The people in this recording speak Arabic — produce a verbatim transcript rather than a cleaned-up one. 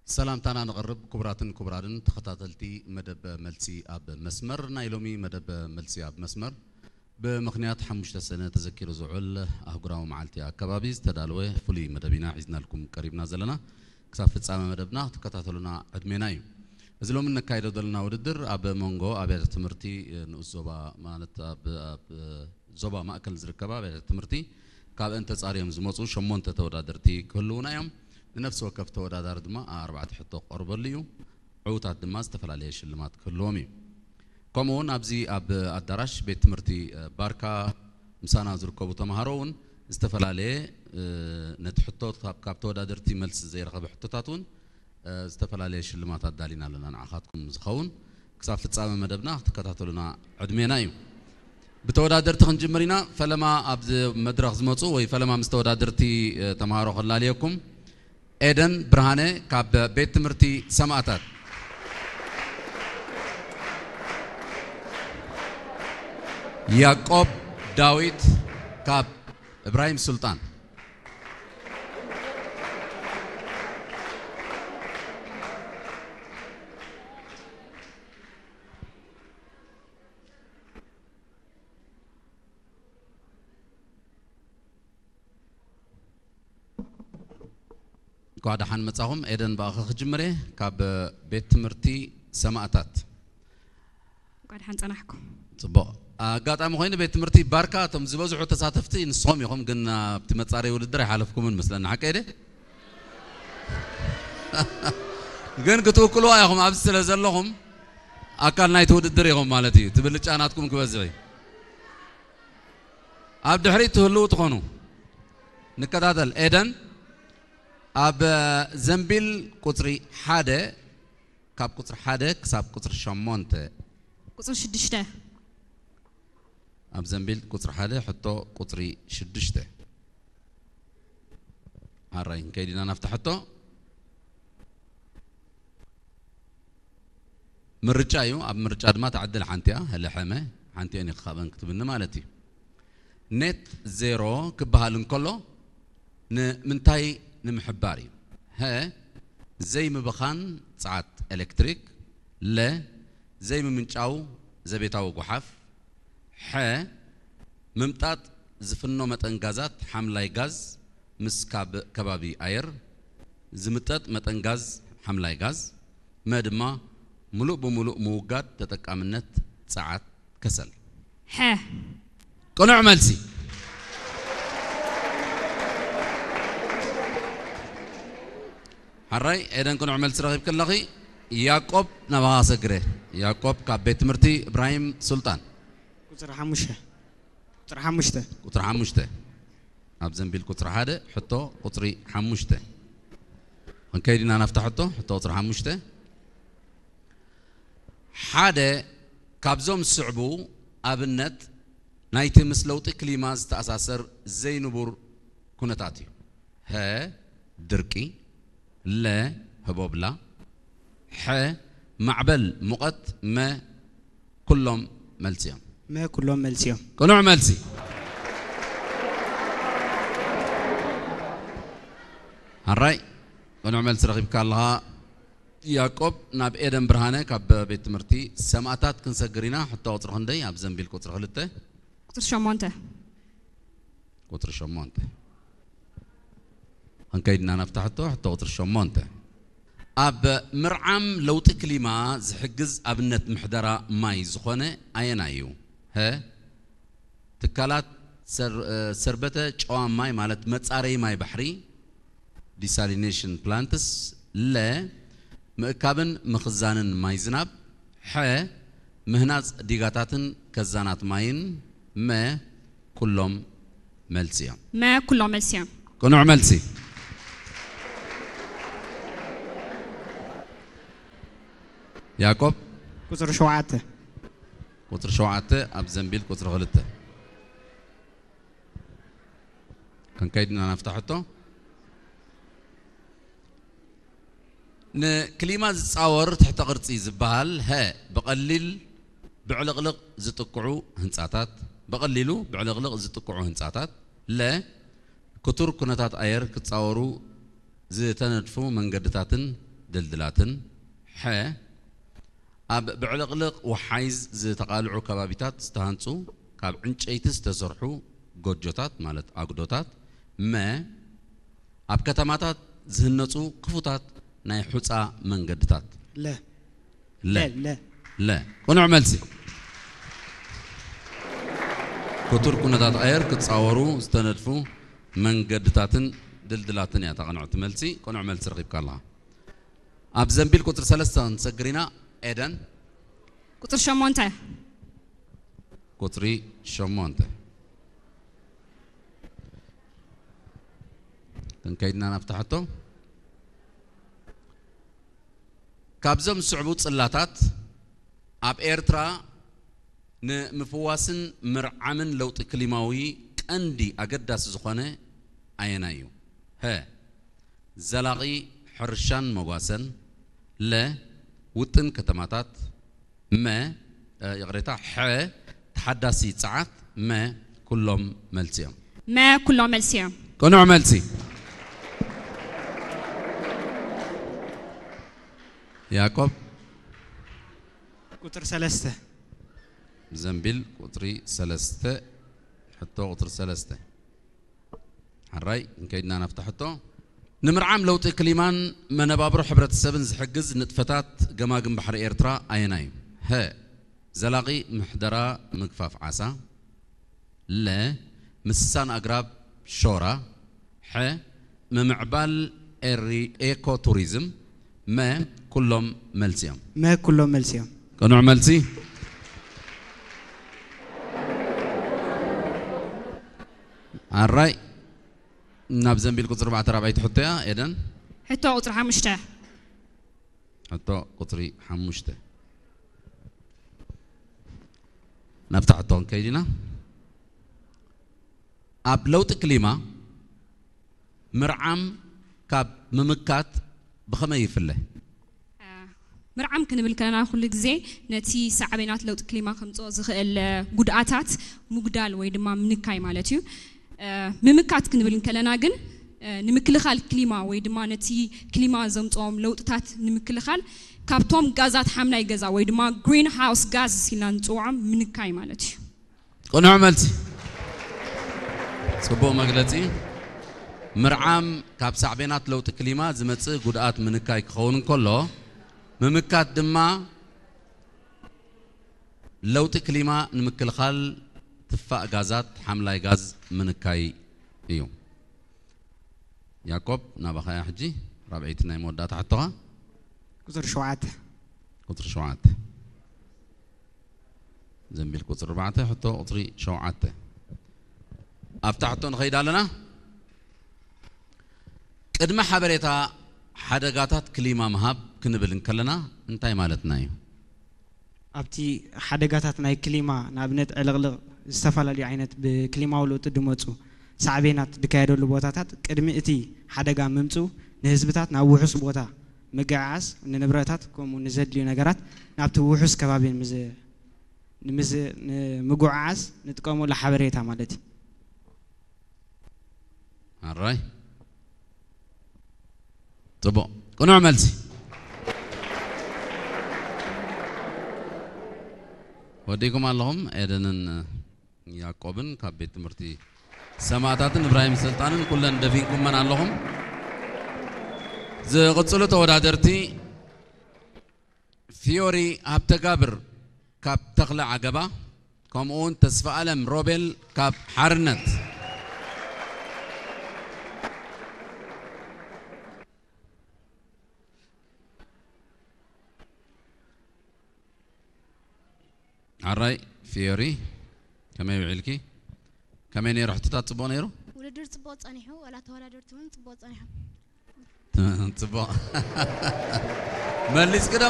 سلامتنا نقرب كبراتن كبرادن تخطاتلتي مدب ملسي أب مسمر نايلومي مدب ملسي أب مسمر بمخنيات حمشت السنة تذكروا زعل أهجراو معلتي أكبابيز تدالوه فلي مدبنا عزنا لكم قريبنا زلنا كسافت سامة مدبنا تكتاتلنا عدميناي زلوا من كايدو دلنا وددر أب مونغو أب تمرتي نوزوبا مالت أب أب زوبا ما أكل زركبا أب تمرتي قال أنت صاريم زموتو شمون تتودادرتي كلنا يوم نفس وقف تودادر دما أربعة حتى قرب ليو عوتات دما استفل عليه شلمات كلومي كمون أبزي أب الدرش بيت مرتي باركا مسانا زركوبو تمهارون استفل عليه نتحطوت كاب كاب تودادرتي ملس زي رقب حطوتاتون استفل عليه شلمات الدالين لنا نعخاتكم زخون كسافة صعبة مدبنا تكتاتلنا عدمينايو بتودادرت خنجمرينا فلما أبز مدرخ زموتو وي فلما مستودادرتي تمهارو خلاليكم إيدن برهانة كاب بيت مرتي سماعتات يعقوب داوود كاب إبراهيم سلطان قاعد حن متساهم إيدن بآخر خجمرة كاب بيت مرتي سماعتات قاعد حن تناحكم طبعا قاعد أم خوين بيت مرتي باركة تم زوجة تصاتفتي نصهم يقوم قلنا بتمتصاري ولدري حالفكم من مثلا حكيده قن قطو كل واحد هم عبس لزلهم أكل نايت ولدري هم مالتي تبلش أناتكم كوزعي عبد الحريت هلو تخونو نكتادل إيدن أب زنبيل قطري حادة كاب قطر حادة كساب قطر شمونت قطر شدشته أب زنبيل قطر حادة حتى قطري شدشته هالرأي كيدنا نفتح حتى مرجعيو أب مرجع ما تعدل حنتيا هلا حمه حنتيا أني خابن كتبنا مالتي نت زيرو كبهالن كله ن منتاي نمحباري ها زي ما بخان ساعات إلكتريك لا زي ما منشاو زبيتاو قحف ح ممتات زفنو متن غازات حملاي غاز مسكاب كبابي اير زمتات متن غاز حملاي غاز مدما ملو بملو موغاد تتقامنت ساعات كسل ح قنع ملسي هراي إذا كنا عمل سرقيب كلاقي يعقوب نبغى سكره يعقوب كبيت مرتي إبراهيم سلطان كتر حمشة كتر حمشته كتر حمشته أبزن بيل كتر هذا حطه كتري حمشته من كيدنا نفتح حطه حطه كتر حمشته هذا كابزوم صعبو أبنت نايت مسلوط كلمات تأساسر زي نبور كنتاتي ها دركي لا هبوبلا ح معبل مقت ما كلهم ملسيهم ما كلهم ملسيهم كلهم ملسي هالرأي كلهم ملسي رغيب كالها يعقوب ناب إيدن برهانة كاب بيت مرتي سماعتات كنسجرينا حتى وطر خندي أب زنبيل كتر خلته قطر شمونته كتر شمونته هنكيدنا نفتحته حتى وطر شمونته أب مرعم لو تكلمة زحجز أبنت محدرة ماي زخونة أينايو ها تكالات سر سربته جوام ماي مالت متصاري ماي بحري desalination plants لا مكابن مخزانن ماي زناب ح مهناز ديغاتاتن كزانات ماين ما كلهم ملسيا ما كلهم ملسيا كنوع ملسي يعقوب كتر شوعته كتر شوعته أب زنبيل كتر غلطه كان كيدنا نفتحته ن كلمة تصور تحت قرصي زبال ها بقليل بعلقلق زتقعو هنصاتات بقليلو بعلقلق زتقعو هنصاتات لا كتر كنتات اير كتصورو زتندفو منقدتاتن دلدلاتن ح أب بعلقلق وحيز زي تقالعو كبابيتات استهانسو كاب عنشيتس تسرحو جوجوتات مالت أقدوتات ما أب كتماتات زهنسو قفوتات ناي حوصا منقدتات لا لا لا لا كونو عملسي كتور كونتات غير كتصاورو استندفو منقدتاتن دلدلاتن يا تقنعو تملسي كونو عملسي رقيبك الله أب زنبيل كتر سلسة نسقرينا إيدن قطر شمونته كتري شمونته تنكيدنا نفتحته كابزم صعبوت صلاتات أب إيرترا نمفواسن مرعمن لوط كلماوي أندي أقداس زخانة أينايو ها زلاقي حرشان مغاسن لا وطن كتماتات ما يغريتا ح تحدثي ساعات ما كلهم ملسيهم ما كلهم ملسيهم كونو ملسي يعقوب قطر ثلاثة زنبيل قطري سلسته حتى قطر سلسته حراي نكيدنا نفتحته نمرعام لو تكليمان من بابرو حبرة السبن زحجز نتفتات جماجم بحر إيرترا أيناي ها زلاقي محدرة مكفاف عسى لا مسان أقرب شورا ح ممعبال إيري إيكو توريزم ما كلهم ملسيهم ما كلهم ملسيهم كانوا ملسي الرأي نابزن بالقطر بعد ربعي تحطيها إذن حتى قطر حمشته حتى قطري حمشته نفتح الطون كيدنا أب لو تكليما مرعم كاب ممكات بخما يفله مرعم كنا بالكلام كل جزء نتي سعبينات لو تكليما خمسة زخ الجوداتات مقدال ويدما منكاي مالتيو ممكات كنا بالكلام جن نمكل خال كليما ويدما نتي كليما زمتهم لو تات نمكل خال كابتوم غازات حملة غازا ويدما green house gas سيلان توعم منكاي مالتيو كنا عملتي سبو مغلتي مرعم كاب سعبينات لو تكليما زمت جودات منكاي خون كله ممكات دما لو تكليما نمكل خال تفاء غازات حملة غاز منكاي يوم يعقوب نابخا يا حجي ربعيتنا يمودات حطها قطر شوعات قطر شوعات زنبيل قطر ربعة حطه قطري شوعات افتحتون خيدا لنا قدم حبريتا حدقاتات كلمة مهاب كنبل نكلنا انتاي مالتنا يو أبتي حدقاتات ناي كلمة نابنت علغلغ استفلا لي عينت بكلمة ولو تدموتو سعبينات دكايدو لبوتاتات قدمي اتي حدقا ممتو نهزبتات ناوحوس بوتا مقعاس ننبراتات كومو نزدليو نغرات نابتو وحوس كبابين مز نمز مقعاس نتقومو لحبريتا مالتي الراي طبو كنو عملتي وديكم اللهم اذن يعقوبن كابيت مرتي سماعتاتن ابراهيم سلطانن كلن دفينكم من اللهم زي قصلو تودادرتي فيوري هبتقابر كاب تخلع عقبة كمون تسفى ألم روبل كاب حرنت عراي فيوري كما يبعلكي كما يروح تتطبو نيرو ولدر تبوت صنيحو ولا تولدر تون تبوت صنيحو تبو مليس كده